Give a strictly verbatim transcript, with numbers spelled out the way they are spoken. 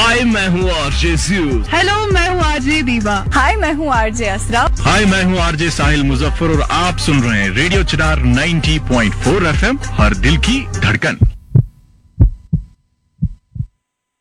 हाय मैं हूँ आरजे स्यू। हेलो मैं हूँ आरजे दीवा। हाय मैं हूँ आरजे असरा। हाय मैं हूँ आरजे साहिल मुजफ्फर और आप सुन रहे हैं radio चिरार ninety point four FM, हर दिल की धड़कन।